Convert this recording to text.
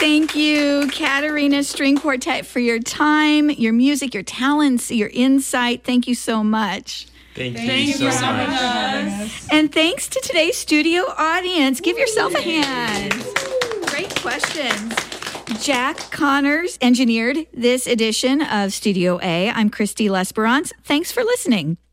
Thank you, Katarina String Quartet, for your time, your music, your talents, your insight. Thank you so much. Thank you so much. And thanks to today's studio audience. Give yourself a hand. Great questions. Jack Connors engineered this edition of Studio A. I'm Christy Lesperance. Thanks for listening.